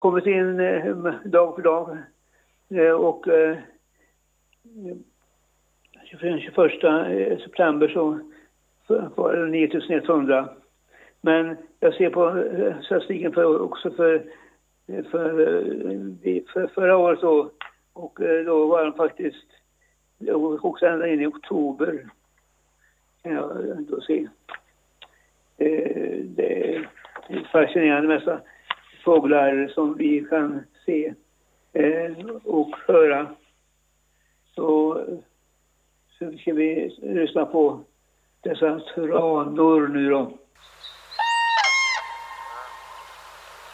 kommit in dag för dag. Och 21 september så var det 9100. Men jag ser på statistiken också för förra året då, och då var den faktiskt också ända in i oktober. Kan jag då se. Det är fascinerande mesta fåglar som vi kan se och höra. Så ska vi lyssna på dessa tranor nu då.